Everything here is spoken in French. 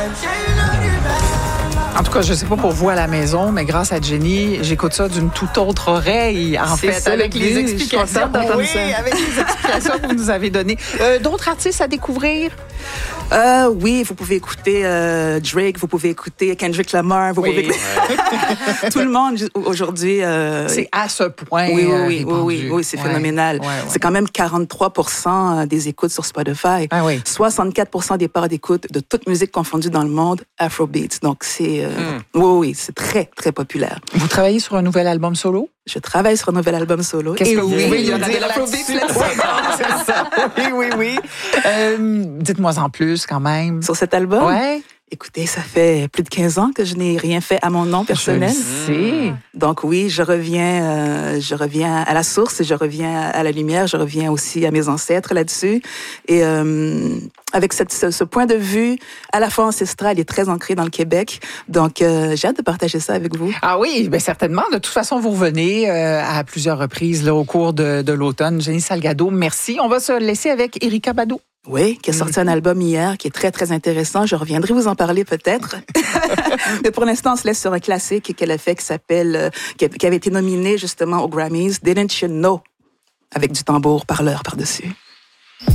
En tout cas, je sais pas pour vous à la maison, mais grâce à Jenny, j'écoute ça d'une toute autre oreille, en fait, ça, avec les explications. Oui, avec les explications que vous nous avez données. D'autres artistes à découvrir? Oui, vous pouvez écouter Drake, vous pouvez écouter Kendrick Lamar, vous pouvez écouter tout le monde aujourd'hui. C'est à ce point. Oui, c'est phénoménal. Ouais. C'est quand même 43% des écoutes sur Spotify. 64% des parts d'écoute de toute musique confondue dans le monde, Afrobeats. Donc c'est c'est très très populaire. Vous travaillez sur un nouvel album solo? Je travaille sur un nouvel album solo. Qu'est-ce que vous pouvez il y nous aura dire de l'Afrobeats c'est ça. Oui. Dites-moi en plus quand même. Sur cet album? Ouais. Écoutez, ça fait plus de 15 ans que je n'ai rien fait à mon nom personnel. Je sais. Donc oui, je reviens à la source, je reviens à la lumière, je reviens aussi à mes ancêtres là-dessus. Et avec ce point de vue à la fois ancestral et très ancré dans le Québec. Donc j'ai hâte de partager ça avec vous. Ah oui, bien certainement. De toute façon, vous revenez à plusieurs reprises là, au cours de l'automne. Jenny Salgado, merci. On va se laisser avec Erykah Badu. Oui, qui a sorti un album hier qui est très, très intéressant. Je reviendrai vous en parler peut-être. Mais pour l'instant, on se laisse sur un classique qu'elle a fait qui s'appelle, qui avait été nominé justement aux Grammys, Didn't You Know? Avec du tambour parleur par-dessus.